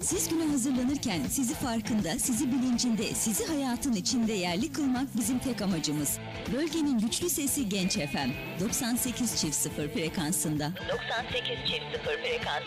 Siz güne hazırlanırken sizi farkında, sizi bilincinde, sizi hayatın içinde yerli kılmak bizim tek amacımız. Bölgenin güçlü sesi Genç FM 98.0 frekansında. 98.0 frekans.